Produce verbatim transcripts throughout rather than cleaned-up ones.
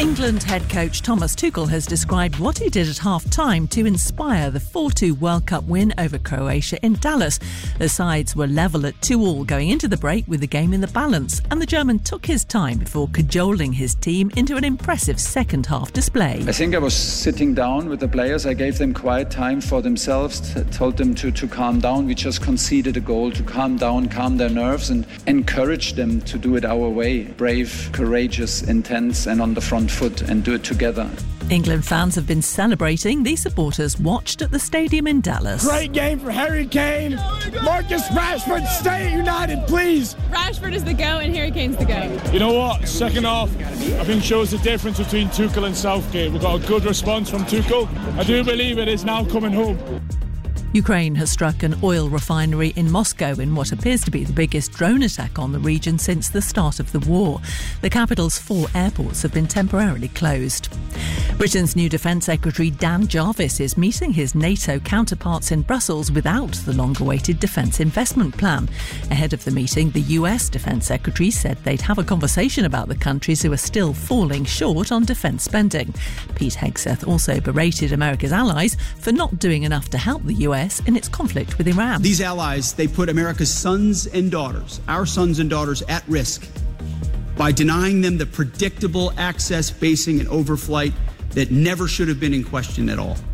England head coach Thomas Tuchel has described what he did at half-time to inspire the four two World Cup win over Croatia in Dallas. The sides were level at two all going into the break with the game in the balance, and the German took his time before cajoling his team into an impressive second-half display. I think I was sitting down with the players. I gave them quiet time for themselves, t- told them to, to calm down. We just conceded a goal, to calm down, calm their nerves, and encourage them to do it our way. Brave, courageous, intense, and on the front foot, and do it together. England fans have been celebrating. These supporters watched at the stadium in Dallas. Great game for Harry Kane. Marcus Rashford, stay at United, please. Rashford is the go and Harry Kane's the go. You know what? Second half, I think shows the difference between Tuchel and Southgate. We've got a good response from Tuchel. I do believe it is now coming home. Ukraine has struck an oil refinery in Moscow in what appears to be the biggest drone attack on the region since the start of the war. The capital's four airports have been temporarily closed. Britain's new Defence Secretary Dan Jarvis is meeting his NATO counterparts in Brussels without the long-awaited defence investment plan. Ahead of the meeting, the U S Defence Secretary said they'd have a conversation about the countries who are still falling short on defence spending. Pete Hegseth also berated America's allies for not doing enough to help the U S in its conflict with Iran. These allies, they put America's sons and daughters, our sons and daughters, at risk by denying them the predictable access, basing, and overflight that never should have been in question at all.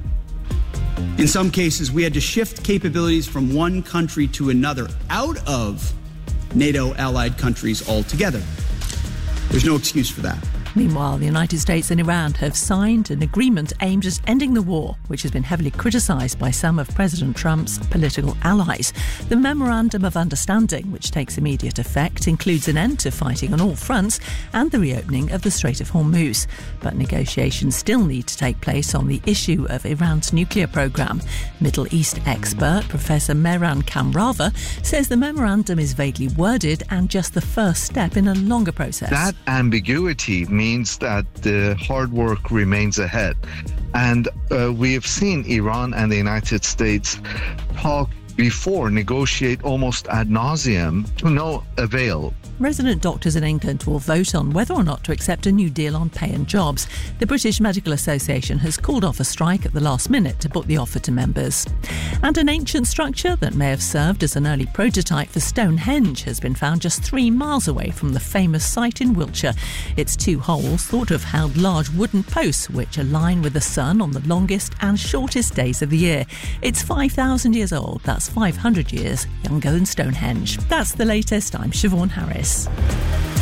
In some cases, we had to shift capabilities from one country to another out of NATO allied countries altogether. There's no excuse for that. Meanwhile, the United States and Iran have signed an agreement aimed at ending the war, which has been heavily criticised by some of President Trump's political allies. The Memorandum of Understanding, which takes immediate effect, includes an end to fighting on all fronts and the reopening of the Strait of Hormuz. But negotiations still need to take place on the issue of Iran's nuclear programme. Middle East expert Professor Mehran Kamrava says the memorandum is vaguely worded and just the first step in a longer process. That ambiguity means that the hard work remains ahead. And uh, we have seen Iran and the United States talk before, negotiate almost ad nauseum to no avail. Resident doctors in England will vote on whether or not to accept a new deal on pay and jobs. The British Medical Association has called off a strike at the last minute to put the offer to members. And an ancient structure that may have served as an early prototype for Stonehenge has been found just three miles away from the famous site in Wiltshire. Its two holes thought to have held large wooden posts which align with the sun on the longest and shortest days of the year. It's five thousand years old. That's five hundred years younger than Stonehenge. That's the latest. I'm Siobhan Harris.